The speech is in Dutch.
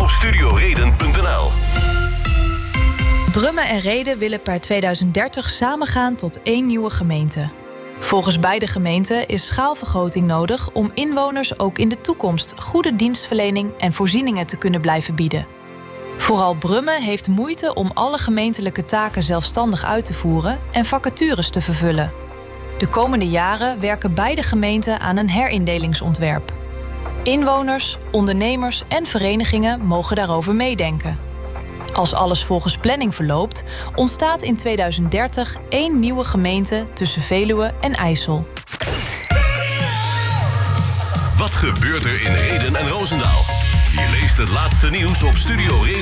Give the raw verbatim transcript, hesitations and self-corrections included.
op studioreden punt n l. Brummen en Rheden willen per tweeduizend dertig samengaan tot één nieuwe gemeente. Volgens beide gemeenten is schaalvergroting nodig om inwoners ook in de toekomst goede dienstverlening en voorzieningen te kunnen blijven bieden. Vooral Brummen heeft moeite om alle gemeentelijke taken zelfstandig uit te voeren en vacatures te vervullen. De komende jaren werken beide gemeenten aan een herindelingsontwerp. Inwoners, ondernemers en verenigingen mogen daarover meedenken. Als alles volgens planning verloopt, ontstaat in tweeduizend dertig één nieuwe gemeente tussen Veluwe en IJssel. Wat gebeurt er in Rheden en Roosendaal? Je leest het laatste nieuws op Studio Reden.